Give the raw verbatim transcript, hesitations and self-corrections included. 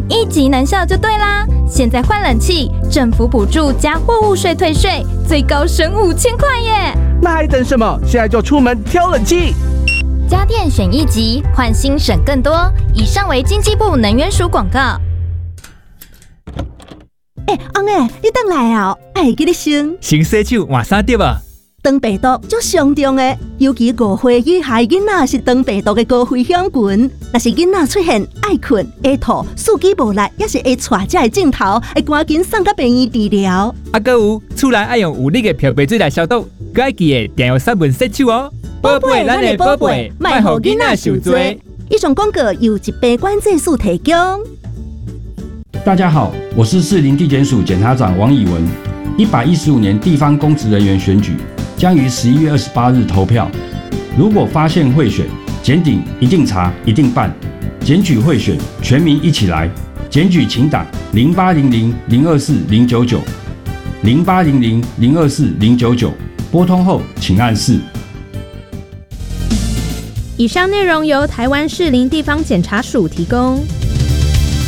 一级能效就对啦。现在换冷气，政府补助加货物税退税，最高省五千块耶！ 那还等什么？现在就出门挑冷气。 家电选一级，换新省更多。以上为经济部能源署广告。 哎、欸，翁诶，你等来啊！哎，记得先。 先洗手换衫对吧？ 肠病毒足上重的，尤其五岁以下囡仔是肠病毒的高危险群。若是囡仔出现爱困、会吐、四肢无力，也是会带这个镜头，会赶紧送到病院治疗。 啊，搁有厝内爱用有力的漂白水来消毒，搁爱记得定用杀菌洗手哦。宝贝，咱的宝贝，莫互囡仔受罪。 以上广告由一杯关节素提供。 大家好，我是士林地检署检察长王以文。一百一十五年地方公职人员选举将于十一月二十八日投票。如果发现贿选，检警一定查，一定办。检举贿选，全民一起来。检举请打零八零零零二四零九九零八零零零二四零九九，拨通后请按四。 以上内容由台湾士林地方检察署提供。